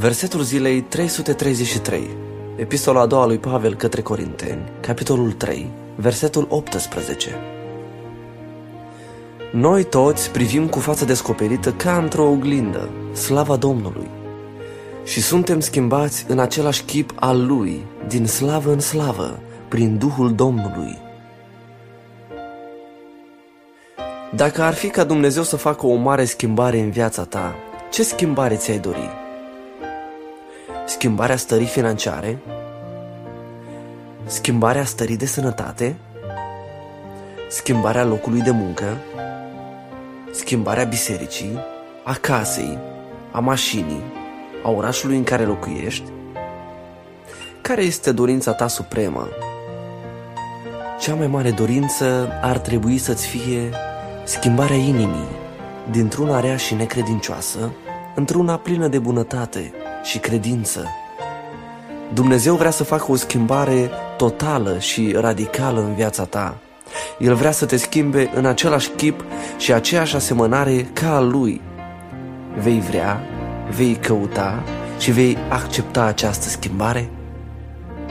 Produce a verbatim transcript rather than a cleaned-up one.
Versetul zilei trei sute treizeci și trei. Epistola a doua lui Pavel către Corinteni, capitolul trei, versetul optsprezece. Noi toți privim cu fața descoperită ca într-o oglindă slava Domnului și suntem schimbați în același chip al Lui, din slavă în slavă, prin Duhul Domnului. Dacă ar fi ca Dumnezeu să facă o mare schimbare în viața ta, ce schimbare ți-ai dori? Schimbarea stării financiare? Schimbarea stării de sănătate? Schimbarea locului de muncă? Schimbarea bisericii, a casei, a mașinii, a orașului în care locuiești? Care este dorința ta supremă? Cea mai mare dorință ar trebui să-ți fie schimbarea inimii, dintr-una rea și necredincioasă, într-una plină de bunătate și credință. Dumnezeu vrea să facă o schimbare totală și radicală în viața ta. El vrea să te schimbe în același chip și aceeași asemănare ca a Lui. Vei vrea, vei căuta și vei accepta această schimbare?